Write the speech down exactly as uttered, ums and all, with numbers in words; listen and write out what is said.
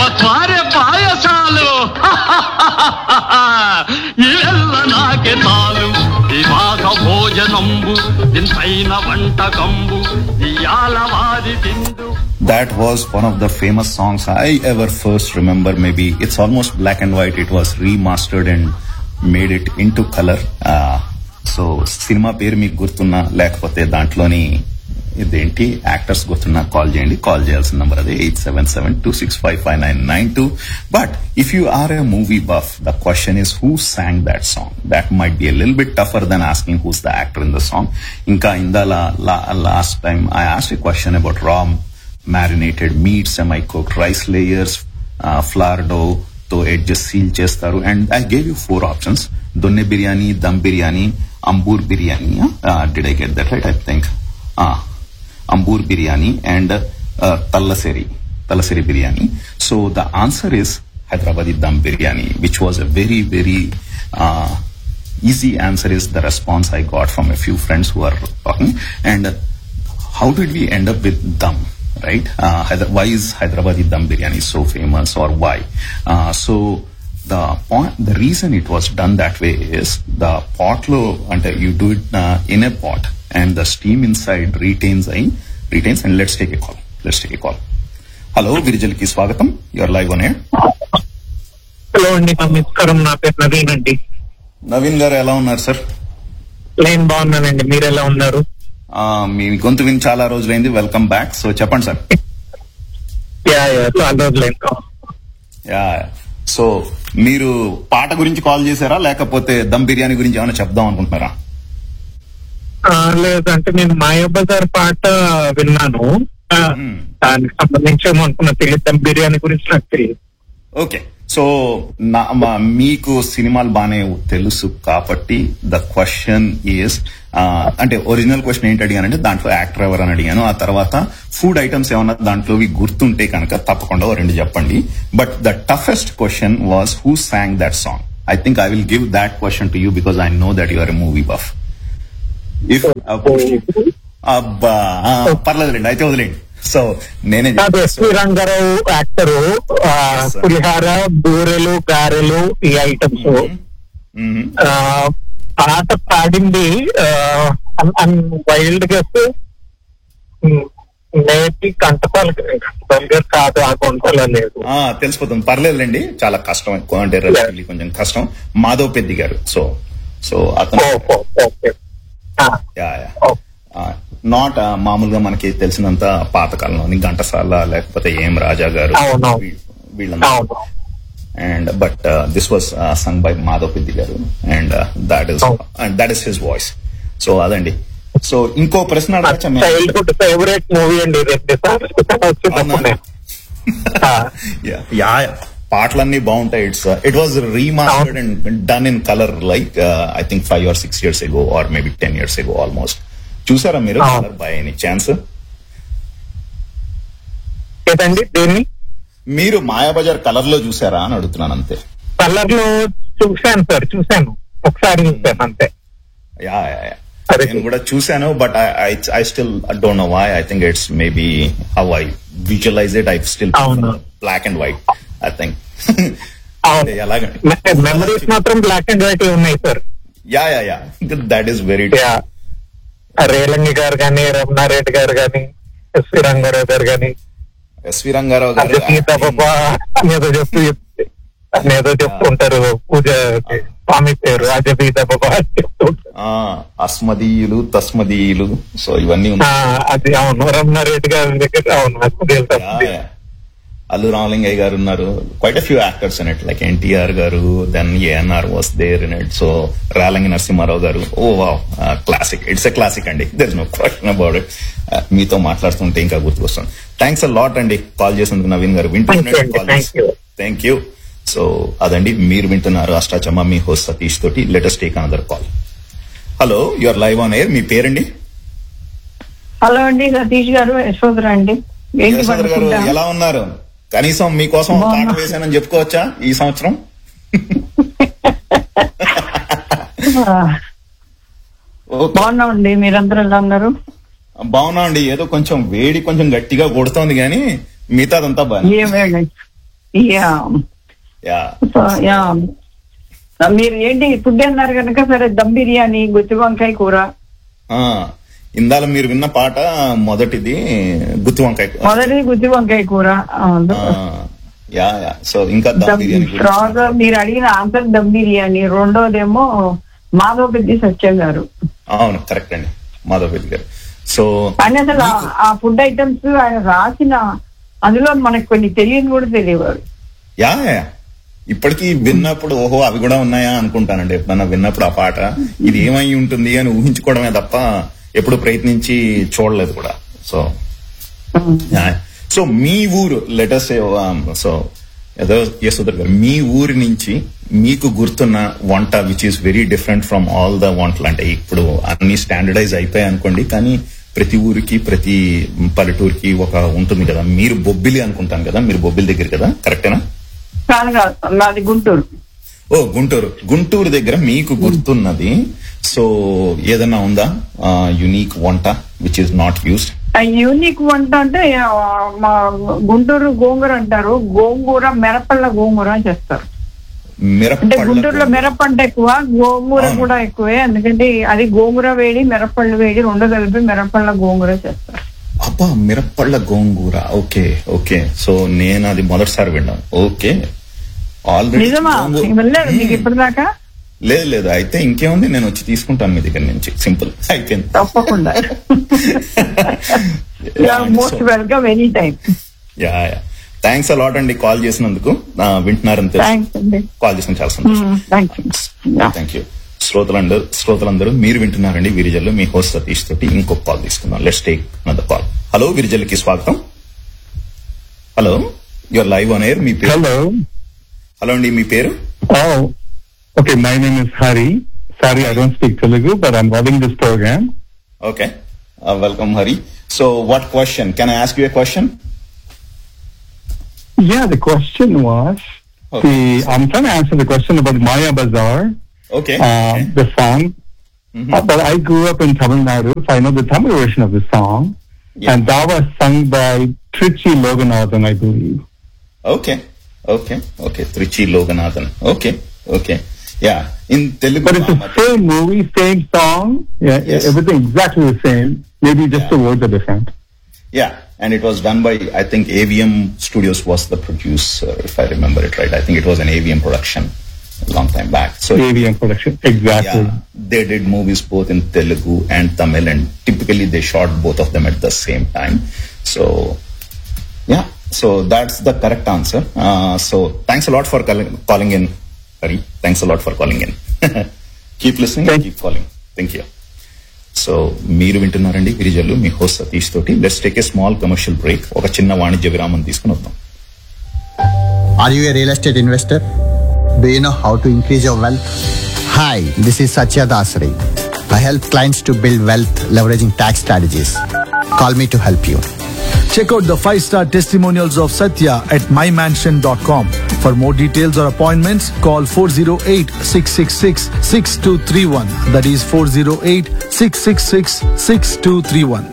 ಮತ್ವಾರೆ ಪಾಯಸಾಲು ಇವೆಲ್ಲ ನಾಕೆ ತಾಲು ವಿವಾಹ ಭೋಜನಂಬು ಇಂತೈನ వంటకంబు ఇయాల వారి తిందు. That was one of the famous songs I ever first remember. Maybe it's almost black and white. It was remastered and made it into color. Uh, so cinema పేరు మీకు గుర్తున్నా లేకపోతే దాంట్లోని ఇదేంటి యాక్టర్స్ గుర్తున్నా కాల్ చేయండి. కాల్ చేయాల్సిన number అదే eight seven seven two six five five nine nine two. But if you are a movie buff, the question is who sang that song. That might be a little bit tougher than asking who's the actor in the song. ఇంకా ఇందాల last time I asked a question about raw marinated meat, semi-cooked rice layers, uh, flour dough తో edges seal చేస్తారు. And I gave you four options: Donne biryani, dum biryani, Ambur biryani. Did I get that right? I think Ambur biryani and తల్లసెరి తల్లసెరి biryani. So the answer is Hyderabadi dum biryani, which was a very very easy answer is the response I got from a few friends who are talking. And how did we end up with dum? Right? Uh, why is Hyderabadi dum biryani so famous, or why? Uh, so the point, the reason it was done that way is the pot lo, and you do it uh, in a pot, and the steam inside retains in retains. And let's take a call. Let's take a call. Hello, Virijal ki swagatam. You are live on air. Hello, andi namaskaram. Na peru Naveen andi. Naveen garu ela unnaru sir? నేను బాగున్నానండి, మీరు ఎలా ఉన్నారు? మీ గొంతు విని చాలా రోజులైంది. Welcome back. So చెప్పండి సార్. చాలా రోజులైంది. యా సో మీరు పాట గురించి కాల్ చేశారా, లేకపోతే దమ్ బిర్యానీ గురించి ఏమైనా చెప్దాం అనుకుంటున్నారా? లేదంటే నేను మాయాబజార్ పాట విన్నాను, దానికి సంబంధించి ఏమనుకున్నా తెలియదు. దమ్ బిర్యానీ గురించి నాకు తెలియదు. ఓకే, సో మీకు సినిమాలు బాగానే తెలుసు కాబట్టి ద క్వశ్చన్ ఈస్, అంటే ఒరిజినల్ క్వశ్చన్ ఏంటి అడిగానంటే దాంట్లో యాక్టర్ ఎవరు అని అడిగాను. ఆ తర్వాత ఫుడ్ ఐటమ్స్ ఏమన్నా దాంట్లో గుర్తుంటే కనుక తప్పకుండా రెండు చెప్పండి. But the toughest question was who song that song. I think I will give that question to you because I know that you are a movie buff. If అబ్బా పర్లేదులేండి, అయితే వదిలేండి. సో నేనే ఎస్వి రంగారావు యాక్టరు, పులిహార, బూరెలు, గారెలు ఈ items. పాట పాడింది wild guess నేటి కంటపాల కాదు, ఆ కొంటలో లేదు. తెలిసిపోతుంది, పర్లేదులేండి. చాలా కష్టం, అంటే కొంచెం కష్టం. మాధవ్ పెద్ది గారు. సో సో అతను నాట్ మామూలుగా మనకి తెలిసినంత పాతకాలంలోని ఘంటసాల లేకపోతే ఏం రాజా గారు వీళ్ళందరూ. And but this was sung by Madhav Peddi గారు, and that is that is his voice. So అదండి. సో ఇంకో ప్రశ్న చైల్డ్హుడ్ ఫేవరెట్ మూవీ అండి. యా పాటలన్నీ బాగుంటాయి. It's it was remastered and done in colour like I think five are six years ago or maybe ten years ago almost. చూసారా మీరు colour by any chance? మీరు Mayabazar colour లో చూసారా అని అడుగుతున్నాను అంతే. కలర్ లో చూసాను సార్, చూసాను ఒకసారి చూసాను అంతే. యా నేను కూడా చూసాను, but I still don't know why. I think it's maybe how I visualise it. I still black and white. I think memories మాత్రం బ్లాక్ అండ్ వైట్ ఉన్నాయి sir. Yeah yeah yeah that is very Relangi గారు కానీ, రమణారెడ్డి గారు కానీ, SV Rangarao గారు కానీ. SV Rangarao గారు ఏదో చెప్తూ ఏదో చెప్తుంటారు, పూజ స్వామి పేరు అజబీత అస్మదీయులు తస్మదీయులు. సో ఇవన్నీ అది అవును. రమణారెడ్డి గారి దగ్గర అవును. అల్లు రామలింగయ్య గారు ఉన్నారు. Quite a few actors in it, like NTR గారు, then ANR was there in it. So రాలంగి Narasimha Rao గారు. ఓ wow, classic. It's a classic అండి, there is no question about it. మీతో మాట్లాడుతుంటే ఇంకా గుర్తుకొస్తుంది. థ్యాంక్స్ అ లాట్ అండి కాల్ చేసినందుకు నవీన్ గారు. వింటున్నట్టు కాల్ చేసి థ్యాంక్ యూ. సో అదండి, మీరు వింటున్నారు అష్టాచమ్మ, మీ హోస్ట్ సతీష్ తోటి. Latest take another call. Hello, you are live on air. మీ పేరండి? హలో అండి, సతీష్ గారు. యశోధర అండి. యశోధర గారు ఎలా ఉన్నారు? కనీసం మీకోసం పాట వేశానని చెప్పుకోవచ్చా ఈ సంవత్సరం? బాగున్నామండి, మీరందరూ ఎలా ఉన్నారు? బాగున్నామండి. ఏదో కొంచెం వేడి కొంచెం గట్టిగా కొడుతోంది కానీ మిగతాదంతా బాగా. యా యా యా మీరు ఏంటి ఫుడ్ అన్నారు కనుక సరే దమ్ బిర్యానీ, గుత్తి వంకాయ కూర. ఇందాల మీరు విన్న పాట మొదటిది గుత్తి వంకాయ కూర. మొదటిది గుత్తి వంకాయ కూర. యా యా సో ఇంకా దమ్ బిర్యానీ. తర్వాత మీరు అడిగిన ఆన్సర్ దమ్ బిర్యానీ. రెండోదేమో మాధవ పెద్ది సత్యం గారు. అవును కరెక్ట్ అండి, మాధవ పెద్ది గారు. సో కానీ అసలు ఆ ఫుడ్ ఐటమ్స్ ఆయన రాసిన అందులో మనకు కొన్ని తెలియని కూడా తెలియవారు. యా యా ఇప్పటికీ విన్నప్పుడు ఓహో అవి కూడా ఉన్నాయా అనుకుంటానండి. ఎప్పుడన్నా విన్నప్పుడు ఆ పాట ఇది ఏమై ఉంటుంది అని ఊహించుకోవడమే తప్ప ఎప్పుడు ప్రయత్నించి చూడలేదు కూడా. సో సో మీ ఊరు లెటర్స్ సో ఏదో యశోధర్ గారు, మీ ఊరి నుంచి మీకు గుర్తున్న వంట which is very different from all the వంటలు. అంటే ఇప్పుడు అన్ని స్టాండర్డైజ్ అయిపోయాయి అనుకోండి, కానీ ప్రతి ఊరికి ప్రతి పల్లెటూరికి ఒక ఉంటుంది కదా. మీరు బొబ్బిలి అనుకుంటాను కదా, మీరు బొబ్బిలి దగ్గర కదా, కరెక్టేనా? కాదు కాదు, నాది గుంటూరు. ఓ గుంటూరు. గుంటూరు దగ్గర మీకు గుర్తున్నది సో ఏదన్నా ఉందా యునిక్ వంట which is not used? Unique వంట అంటే మా గుంటూరు గోంగూర అంటారు. గోంగూర మిరపళ్ళ గోంగూర అని చేస్తారు. అంటే గుంటూరులో మిరప పంట ఎక్కువ, గోంగూర కూడా ఎక్కువే. ఎందుకంటే అది గోంగూర వేడి మిరపళ్ళు వేడి రెండు కలిపి మిరపళ్ళ గోంగూర చేస్తారు. అబ్బా మిరపళ్ళ గోంగూర. ఓకే ఓకే సో నేను అది మొదటిసారి విన్నాను. ఓకే ఆల్రెడీ నిజమా? వెళ్ళలేదు మీకు ఇప్పటిదాకా? లేదు లేదు, అయితే ఇంకేముంది, నేను వచ్చి తీసుకుంటాను మీ దగ్గర నుంచి. సింపుల్ అయిపోయింది. తప్పకుండా. Most welcome any time. Yeah yeah thanks a lot అండి కాల్ చేసినందుకు. వింటున్నారని కాల్ చేసిన చాలా సంతోషం. Thank you. శ్రోతలందరూ శ్రోతలందరూ మీరు వింటున్నారండి విరిజల్లు. మీ హోస్ట్ సతీష్ తోటి ఇంకొక కాల్ తీసుకుందాం. Let's take another call. Hello విరిజల్లుకి స్వాగతం. Hello your live on air. మీ పేరు? హలో హలో అండి, మీ పేరు? Okay, my name is Hari. Sorry, I don't speak Telugu, but I'm loving this program. Okay, uh, welcome Hari. So, what question? Can I ask you a question? Yeah, the question was, Okay. the, I'm trying to answer the question about Maya Bazaar, Okay. uh, okay. the song. Mhm. Uh, but I grew up in Tamil Nadu, so I know the Tamil version of the song. Yeah. And that was sung by Trichy Loganathan, I believe. Okay, okay, okay. Trichy Loganathan. Okay, okay. Yeah, in Telugu. But it's the same movie, same song. Yeah, Yes. everything exactly the same. Maybe just Yeah. the words are different. Yeah, and it was done by, I think A V M Studios was the producer, if I remember it right. I think it was an A V M production a long time back. So A V M production, exactly. yeah, they did movies both in Telugu and Tamil, and typically they shot both of them at the same time. So yeah, so that's the correct answer. Uh, so thanks a lot for calling, calling in. Hari, thanks a lot for calling in. Keep listening and keep calling. Thank you. So మీరు వింటున్నారండి విరిజల్లు, మీ host Satish తోటి. Let's take a small commercial break. ఒక చిన్న వాణిజ్య విరామం తీసుకుని వద్దాం. Are you a real estate investor? Do you know how to increase your wealth? Hi, this is Satya Dasari. I help clients to build wealth leveraging tax strategies. Call me to help you. Check out the five-star testimonials of Satya at my mansion dot com. For more details or appointments, call four oh eight, six six six, six two three one. That is four oh eight, six six six, six two three one.